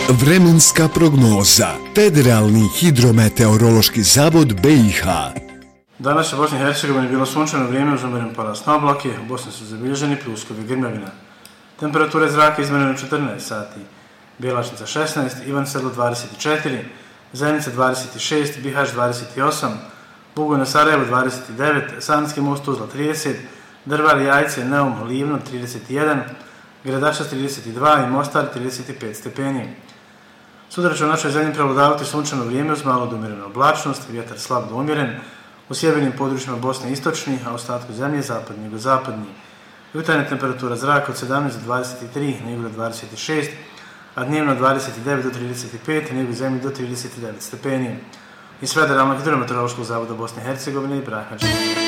Vremenska prognoza. Federalni hidrometeorološki zavod BiH. Danas je u Bosni i Hercegovini bilo sunčano vrijeme uz umjeren porast na oblake, u Bosni su zabilježeni pljuskovi i grmljavina. Temperature zraka izmjerene u 14 sati. Bjelašnica 16, Ivan Sedlo 24, Zenica 26, Bihać 28, Bugoj na Sarajevo 29, Sanski most Tuzla 30, Drvar, Jajce, Neum, Livno 31, Gradačac 32 i Mostar 35 stepeni. Sutra će u našoj zemlji prevladavati sunčano vrijeme uz malo do umjerenu oblačnost, vjetar slab do umjeren, u sjevernim područjima Bosne istočni, a u ostatku zemlje zapadni i jugozapadni. Jutarnja temperatura zraka od 17 do 23, na jugu do 26, a dnevno od 29 do 35, na jugu zemlji do 39 stepeni. Iz Federalnog hidrometeorološkog zavoda Bosne i Hercegovine i Ibrahim Hadži.